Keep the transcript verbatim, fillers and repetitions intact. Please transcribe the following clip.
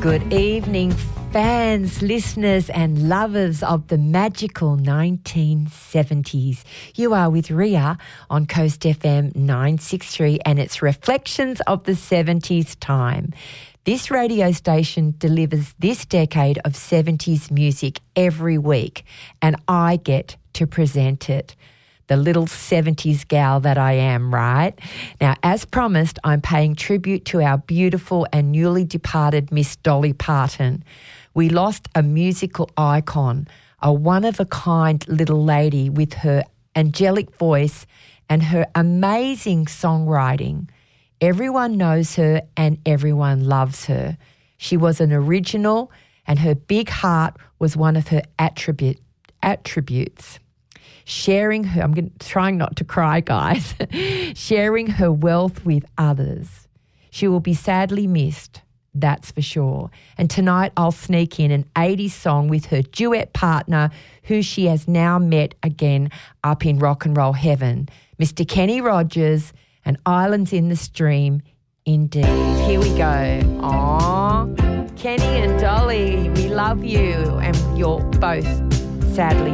Good evening, fans, listeners and lovers of the magical nineteen seventies. You are with Ria on Coast F M nine sixty-three and it's Reflections of the seventies time. This radio station delivers this decade of seventies music every week and I get to present it. The little seventies gal that I am, right? Now, as promised, I'm paying tribute to our beautiful and newly departed Miss Dolly Parton. We lost a musical icon, a one-of-a-kind little lady with her angelic voice and her amazing songwriting. Everyone knows her and everyone loves her. She was an original and her big heart was one of her attribute, attributes. Sharing her, I'm going, trying not to cry, guys, sharing her wealth with others. She will be sadly missed, that's for sure. And tonight I'll sneak in an eighties song with her duet partner, who she has now met again up in rock and roll heaven, Mister Kenny Rogers and Islands in the Stream, indeed. Here we go. Aww, Kenny and Dolly, we love you, and you're both sadly